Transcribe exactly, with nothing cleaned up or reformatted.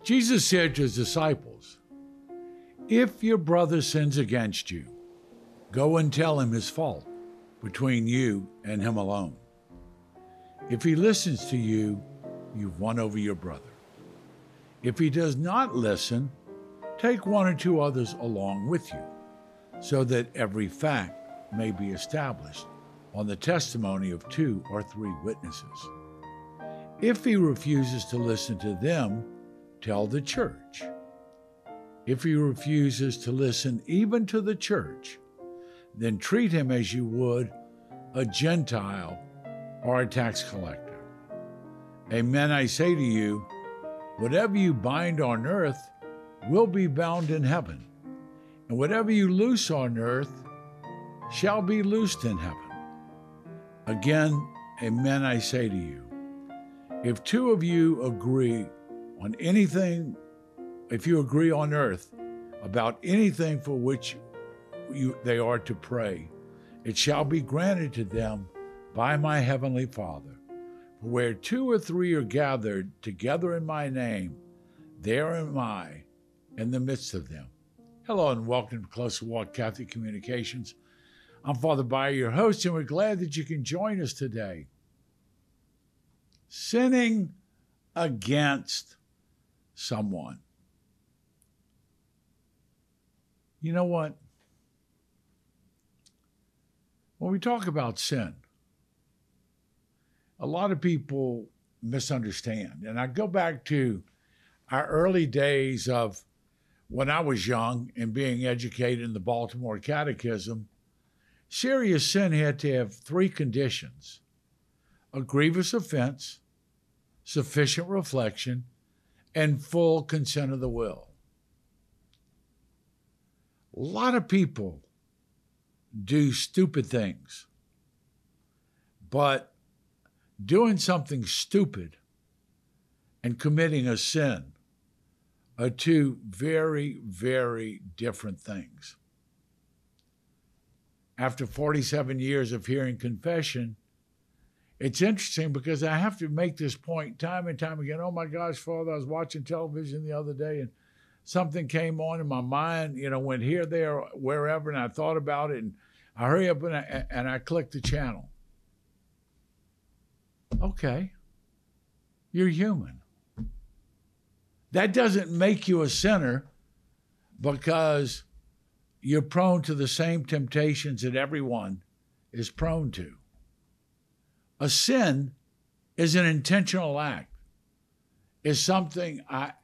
Jesus said to his disciples, "If your brother sins against you, go and tell him his fault between you and him alone. If he listens to you, you've won over your brother. If he does not listen, take one or two others along with you, so that every fact may be established on the testimony of two or three witnesses. If he refuses to listen to them, tell the church. If he refuses to listen even to the church, then treat him as you would a Gentile or a tax collector. Amen, I say to you, whatever you bind on earth will be bound in heaven, and whatever you loose on earth shall be loosed in heaven. Again, amen, I say to you, if two of you agree on anything, if you agree on earth about anything for which you, they are to pray, it shall be granted to them by my heavenly Father. For where two or three are gathered together in my name, there am I in the midst of them." Hello and welcome to Closer Walk Catholic Communications. I'm Father Bayer, your host, and we're glad that you can join us today. Sinning against someone. You know what? When we talk about sin, a lot of people misunderstand. And I go back to our early days of when I was young and being educated in the Baltimore Catechism. Serious sin had to have three conditions: a grievous offense, sufficient reflection, and full consent of the will. A lot of people do stupid things, but doing something stupid and committing a sin are two very, very different things. After forty-seven years of hearing confession, it's interesting because I have to make this point time and time again. Oh my gosh, Father, I was watching television the other day and something came on in my mind, you know, went here, there, wherever, and I thought about it, and I hurry up and I, and I clicked the channel. Okay, you're human. That doesn't make you a sinner because you're prone to the same temptations that everyone is prone to. A sin is an intentional act. It's something I